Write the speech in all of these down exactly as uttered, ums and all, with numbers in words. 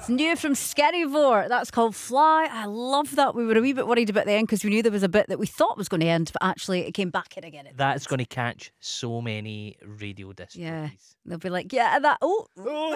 It's new from Skerryvore. That's called Fly. I love that. We were a wee bit worried about the end because we knew there was a bit that we thought was going to end, but actually it came back in again. That's going to catch so many radio disc Yeah. jockeys. They'll be like, yeah, that. Oh,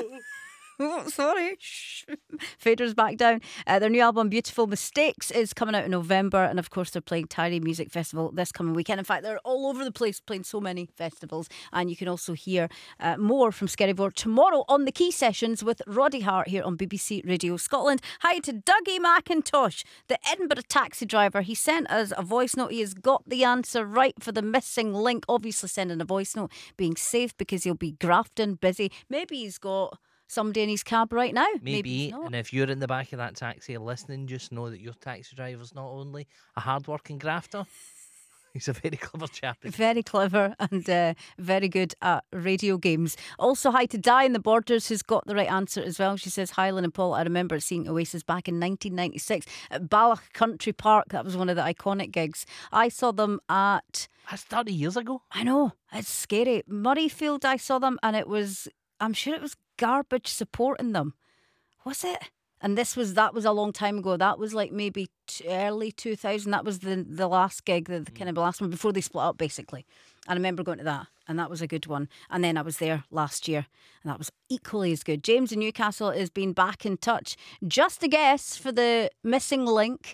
oh sorry. Shh. Fader's back down. Uh, their new album, Beautiful Mistakes, is coming out in November. And of course, they're playing Tyree Music Festival this coming weekend. In fact, they're all over the place playing so many festivals. And you can also hear uh, more from Skerryvore tomorrow on the Key Sessions with Roddy Hart here on B B C Radio Scotland. Hi to Dougie McIntosh, the Edinburgh taxi driver. He sent us a voice note. He has got the answer right for the missing link. Obviously, sending a voice note, being safe because he'll be grafting, busy. Maybe he's got somebody in his cab right now. Maybe, Maybe he's not. And if you're in the back of that taxi listening, just know that your taxi driver's not only a hard-working grafter, he's a very clever chap. Very clever and uh, very good at radio games. Also, hi to Di in the Borders, who's got the right answer as well. She says, Highland and Paul, I remember seeing Oasis back in nineteen ninety-six at Balloch Country Park. That was one of the iconic gigs. I saw them at... That's thirty years ago. I know, it's scary. Murrayfield, I saw them, and it was... I'm sure it was garbage supporting them. Was it? And this was that was a long time ago. That was like maybe t- early two thousand. That was the the last gig, the, the kind of last one before they split up, basically. And I remember going to that, and that was a good one. And then I was there last year, and that was equally as good. James in Newcastle has been back in touch. Just a guess for the missing link,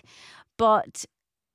but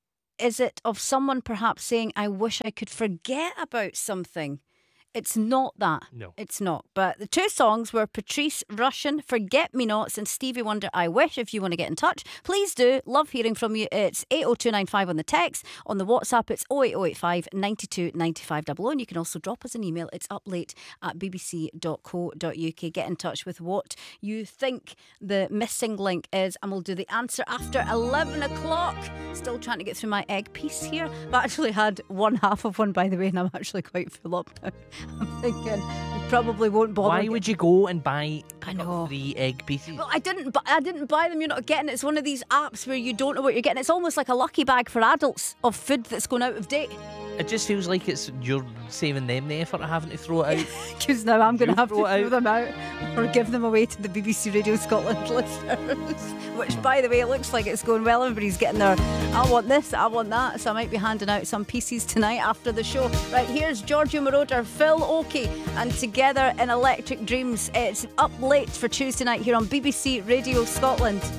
is it of someone perhaps saying, I wish I could forget about something? It's not that. No. It's not. But the two songs were Patrice Rushen, Forget Me Nots, and Stevie Wonder, I Wish. If you want to get in touch, please do. Love hearing from you. It's eight oh two nine five on the text. On the WhatsApp, it's oh eight oh eight five, nine two, nine five double oh. And you can also drop us an email. It's uplate at b b c dot co dot u k. Get in touch with what you think the missing link is, and we'll do the answer after eleven o'clock. Still trying to get through my egg piece here. I've actually had one half of one, by the way, and I'm actually quite full up now. I'm thinking we probably won't bother. Why would you go and buy I know. three egg pieces? Well, I didn't. Bu- I didn't buy them. You're not getting it. It's one of these apps where you don't know what you're getting. It's almost like a lucky bag for adults of food that's going out of date. It just feels like it's you're saving them the effort of having to throw it out. Because now I'm going to You have to throw throw it them out or give them away to the B B C Radio Scotland listeners. Which, by the way, it looks like it's going well. Everybody's getting their, I want this, I want that. So I might be handing out some pieces tonight after the show. Right, here's Giorgio Moroder, Phil Oakey, and Together in Electric Dreams. It's up late for Tuesday night here on B B C Radio Scotland.